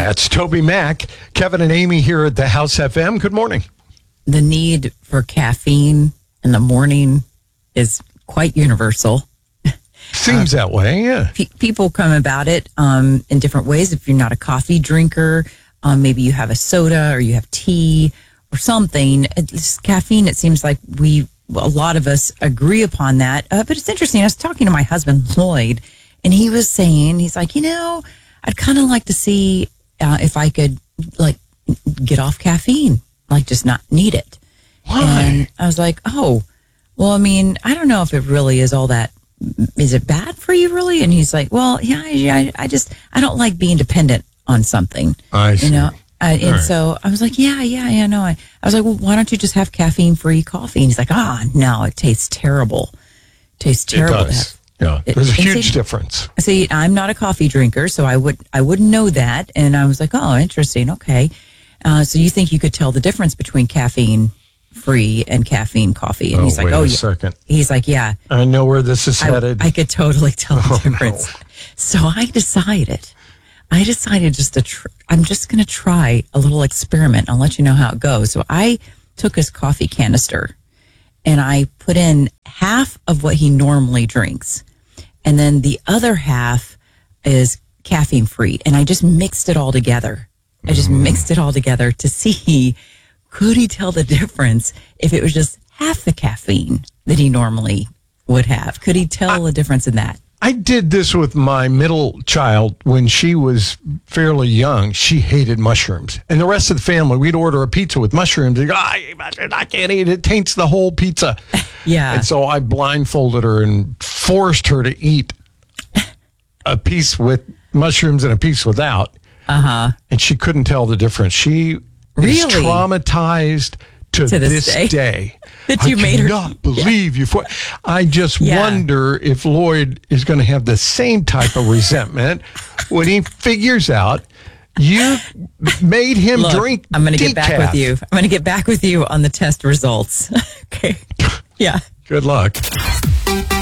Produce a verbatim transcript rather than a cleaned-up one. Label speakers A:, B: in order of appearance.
A: That's Toby Mack, Kevin and Amy here at the House F M. Good morning.
B: The need for caffeine in the morning is quite universal.
A: Seems uh, that way, yeah.
B: Pe- people come about it um, in different ways. If you're not a coffee drinker, um, maybe you have a soda or you have tea or something. It's caffeine, it seems like we, a lot of us agree upon that. Uh, but it's interesting. I was talking to my husband, Lloyd, and he was saying, he's like, you know, I'd kind of like to see uh, if I could, like, get off caffeine, like just not need it.
A: Why?
B: And I was like, oh, well, I mean, I don't know if it really is all that. Is it bad for you, really? And he's like, well, yeah, I, I just, I don't like being dependent on something.
A: I see.
B: You know? Uh, and
A: right.
B: so I was like, yeah, yeah, yeah, no. I, I was like, well, why don't you just have caffeine-free coffee? And he's like, ah, oh, no, it tastes terrible. It tastes terrible.
A: It does. Yeah,
B: it,
A: there's a huge
B: see,
A: difference.
B: See, I'm not a coffee drinker, so I would, I wouldn't know that. And I was like, oh, interesting, okay. Uh, so you think you could tell the difference between caffeine free and caffeine coffee? And
A: oh,
B: he's like,
A: wait
B: oh,
A: a
B: yeah.
A: second.
B: He's like, yeah.
A: I know where this is headed.
B: I, I could totally tell the
A: oh,
B: difference.
A: No.
B: So I decided, I decided just to, tr- I'm just going to try a little experiment. I'll let you know how it goes. So I took his coffee canister and I put in half of what he normally drinks. And then the other half is caffeine free. And I just mixed it all together. I just mm. mixed it all together to see, could he tell the difference if it was just half the caffeine that he normally would have? Could he tell I, the difference in that?
A: I did this with my middle child when she was fairly young. She hated mushrooms. And the rest of the family, we'd order a pizza with mushrooms. They'd go, I, I can't eat it. It taints the whole pizza.
B: Yeah.
A: And so I blindfolded her and forced her to eat a piece with mushrooms and a piece without.
B: Uh-huh.
A: And she couldn't tell the difference. She
B: really?
A: is traumatized to,
B: to
A: this,
B: this day,
A: day.
B: That
A: I
B: you made her.
A: cannot believe
B: yeah.
A: you. For, I just yeah. wonder if Lloyd is going to have the same type of resentment when he figures out you made him
B: Look,
A: drink
B: I'm going to get
A: decaf.
B: back with you. I'm going to get back with you on the test results. Okay. Yeah.
A: Good luck.